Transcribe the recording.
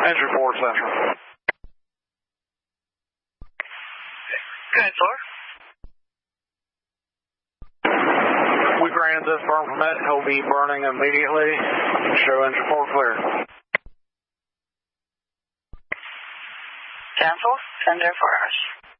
Entry 4 Central. Go ahead, Floor. We granted this burn permit. He'll be burning immediately. Show entry 4 clear. Cancel. Send there 4 hours.